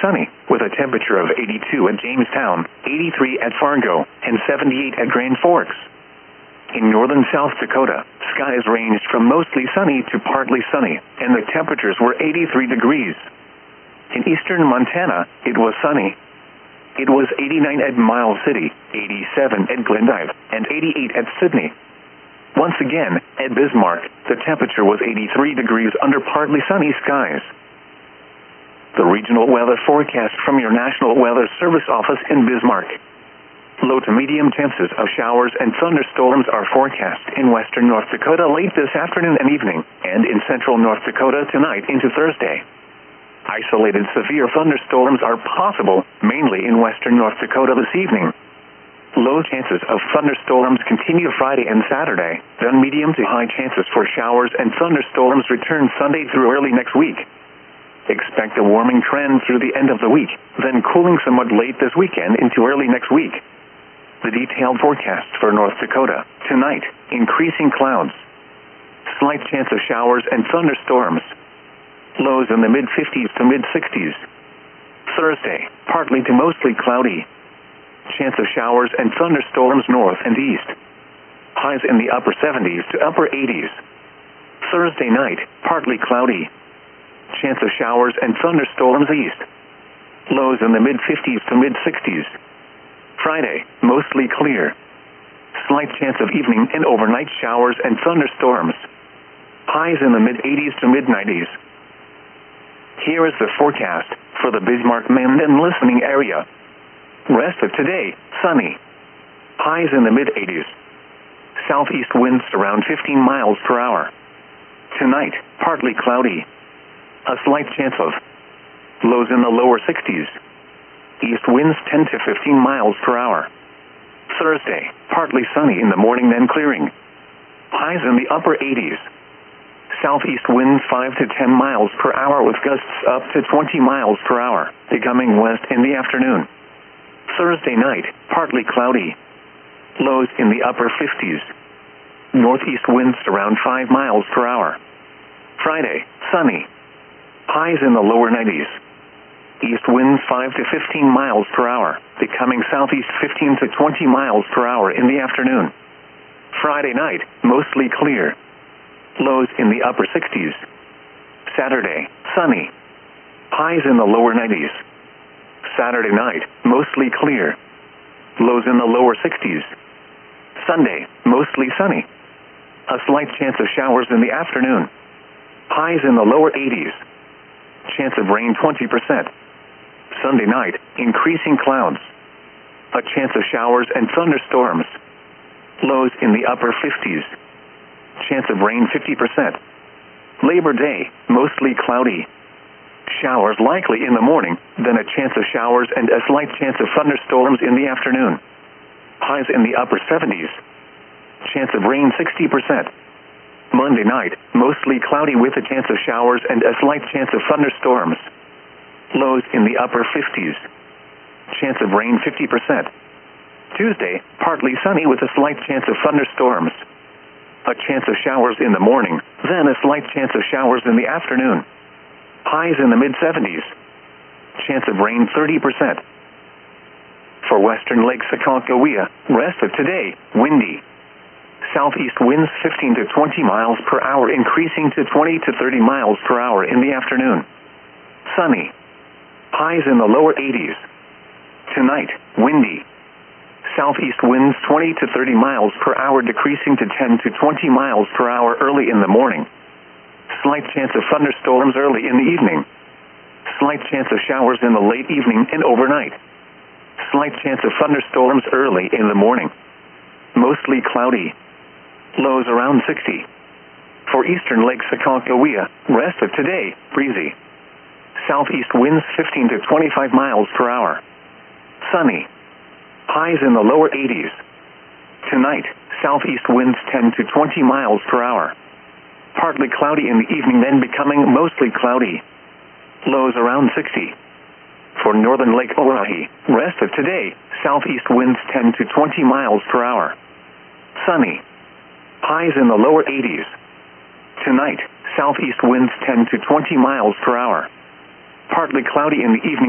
sunny, with a temperature of 82 at Jamestown, 83 at Fargo, and 78 at Grand Forks. In northern South Dakota, skies ranged from mostly sunny to partly sunny, and the temperatures were 83 degrees. In eastern Montana, it was sunny. It was 89 at Miles City, 87 at Glendive, and 88 at Sydney. Once again, at Bismarck, the temperature was 83 degrees under partly sunny skies. The regional weather forecast from your National Weather Service office in Bismarck. Low to medium chances of showers and thunderstorms are forecast in western North Dakota late this afternoon and evening, and in central North Dakota tonight into Thursday. Isolated severe thunderstorms are possible, mainly in western North Dakota this evening. Low chances of thunderstorms continue Friday and Saturday, then medium to high chances for showers and thunderstorms return Sunday through early next week. Expect a warming trend through the end of the week, then cooling somewhat late this weekend into early next week. The detailed forecast for North Dakota. Tonight, increasing clouds. Slight chance of showers and thunderstorms. Lows in the mid-50s to mid-60s. Thursday, partly to mostly cloudy. Chance of showers and thunderstorms north and east. Highs in the upper 70s to upper 80s. Thursday night, partly cloudy. Chance of showers and thunderstorms east. Lows in the mid-50s to mid-60s. Friday, mostly clear. Slight chance of evening and overnight showers and thunderstorms. Highs in the mid-80s to mid-90s. Here is the forecast for the Bismarck-Minden listening area. Rest of today, sunny. Highs in the mid-80s. Southeast winds around 15 miles per hour. Tonight, partly cloudy. A slight chance of lows in the lower 60s. East winds 10 to 15 miles per hour. Thursday, partly sunny in the morning then clearing. Highs in the upper 80s. Southeast winds 5 to 10 miles per hour with gusts up to 20 miles per hour, becoming west in the afternoon. Thursday night, partly cloudy. Lows in the upper 50s. Northeast winds around 5 miles per hour. Friday, sunny. Highs in the lower 90s. East winds 5 to 15 miles per hour, becoming southeast 15 to 20 miles per hour in the afternoon. Friday night, mostly clear. Lows in the upper 60s. Saturday, sunny. Highs in the lower 90s. Saturday night, mostly clear. Lows in the lower 60s. Sunday, mostly sunny. A slight chance of showers in the afternoon. Highs in the lower 80s. Chance of rain 20%. Sunday night, increasing clouds. A chance of showers and thunderstorms. Lows in the upper 50s. Chance of rain 50%. Labor Day, mostly cloudy. Showers likely in the morning, then a chance of showers and a slight chance of thunderstorms in the afternoon. Highs in the upper 70s. Chance of rain 60%. Monday night, mostly cloudy with a chance of showers and a slight chance of thunderstorms. Lows in the upper 50s. Chance of rain 50%. Tuesday, partly sunny with a slight chance of thunderstorms. A chance of showers in the morning, then a slight chance of showers in the afternoon. Highs in the mid-70s. Chance of rain 30%. For western Lake Sakalkawea, rest of today, windy. Southeast winds 15 to 20 miles per hour, increasing to 20 to 30 miles per hour in the afternoon. Sunny. Highs in the lower 80s. Tonight, windy. Southeast winds 20 to 30 miles per hour, decreasing to 10 to 20 miles per hour early in the morning. Slight chance of thunderstorms early in the evening. Slight chance of showers in the late evening and overnight. Slight chance of thunderstorms early in the morning. Mostly cloudy. Lows around 60. For eastern Lake Sakalkawea, rest of today, breezy. Southeast winds 15 to 25 miles per hour. Sunny. Highs in the lower 80s. Tonight, southeast winds 10 to 20 miles per hour. Partly cloudy in the evening, then becoming mostly cloudy. Lows around 60. For northern Lake Oahe, rest of today, southeast winds 10 to 20 miles per hour. Sunny. Highs in the lower 80s. Tonight, southeast winds 10 to 20 miles per hour. Partly cloudy in the evening.